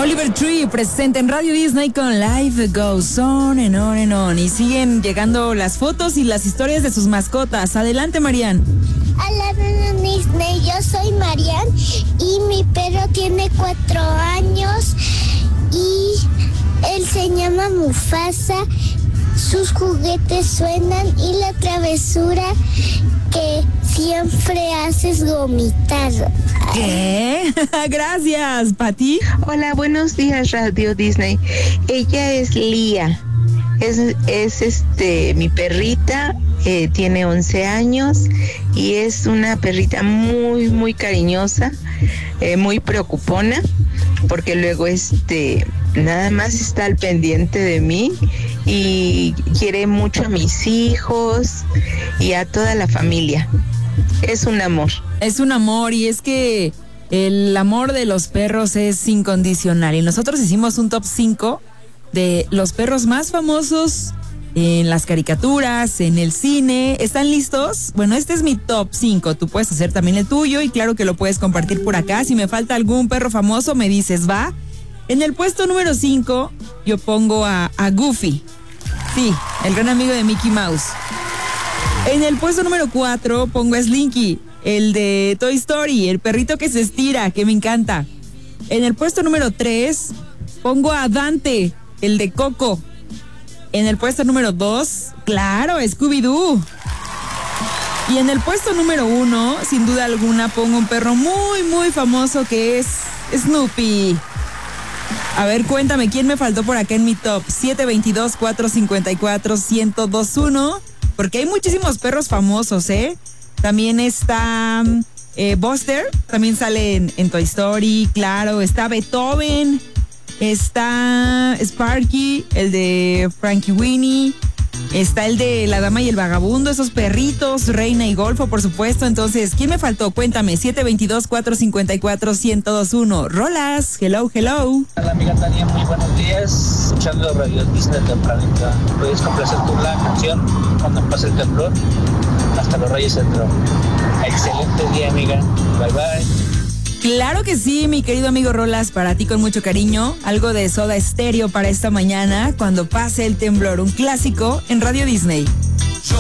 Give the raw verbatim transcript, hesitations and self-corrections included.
Oliver Tree presente en Radio Disney con Life Goes On and On and On. Y siguen llegando las fotos y las historias de sus mascotas. Adelante, Marian. Hola, Radio Disney. Yo soy Marian y mi perro tiene cuatro años y él se llama Mufasa. Sus juguetes suenan y la travesura que siempre haces vomitar. ¿Qué? Gracias, Pati. Hola, buenos días, Radio Disney. Ella es Lía. Es, es este mi perrita, eh, tiene once años y es una perrita muy, muy cariñosa, eh, muy preocupona, porque luego este nada más está al pendiente de mí y quiere mucho a mis hijos y a toda la familia. Es un amor. Es un amor y es que el amor de los perros es incondicional. Y nosotros hicimos un top cinco de los perros más famosos en las caricaturas, en el cine. ¿Están listos? Bueno, este es mi top cinco. Tú puedes hacer también el tuyo y claro que lo puedes compartir por acá. Si me falta algún perro famoso, me dices, va. En el puesto número cinco, yo pongo a, a Goofy. Sí, el gran amigo de Mickey Mouse. En el puesto número cuatro, pongo a Slinky, el de Toy Story, el perrito que se estira, que me encanta. En el puesto número tres, pongo a Dante, el de Coco. En el puesto número dos, claro, Scooby-Doo. Y en el puesto número uno, sin duda alguna, pongo un perro muy, muy famoso que es Snoopy. A ver, cuéntame, ¿quién me faltó por acá en mi top? siete dos dos, cuatro cinco cuatro, uno cero dos uno. Porque hay muchísimos perros famosos, ¿eh? También está eh, Buster, también sale en, en Toy Story, claro. Está Beethoven, está Sparky, el de Frankie Winnie. Está el de La Dama y el Vagabundo, esos perritos, Reina y Golfo, por supuesto. Entonces, ¿quién me faltó? Cuéntame, siete dos dos, cuatro cinco cuatro, uno cero dos uno. Rolas, hello, hello. Hola, amiga Tania, muy buenos días. Escuchando Radio Disney tempranito. ¿Puedes complacer tú la canción cuando pase el temblor? Hasta los Reyes entró. Excelente día, amiga. Bye, bye. Claro que sí, mi querido amigo Rolas, para ti con mucho cariño. Algo de Soda Stereo para esta mañana, cuando pase el temblor, un clásico en Radio Disney.